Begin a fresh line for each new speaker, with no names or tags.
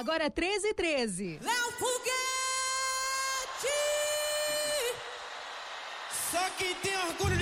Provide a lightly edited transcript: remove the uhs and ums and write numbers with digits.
Agora é 13h13.
Léo Foguete!
Só quem tem orgulho